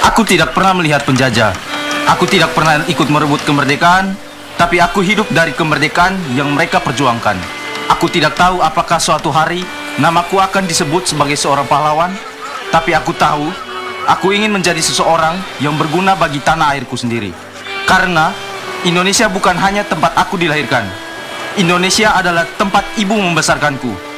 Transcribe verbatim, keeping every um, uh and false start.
Aku tidak pernah melihat penjajah. Aku tidak pernah ikut merebut kemerdekaan, tapi aku hidup dari kemerdekaan yang mereka perjuangkan. Aku tidak tahu apakah suatu hari namaku akan disebut sebagai seorang pahlawan, tapi aku tahu aku ingin menjadi seseorang yang berguna bagi tanah airku sendiri. Karena Indonesia bukan hanya tempat aku dilahirkan. Indonesia adalah tempat ibu membesarkanku.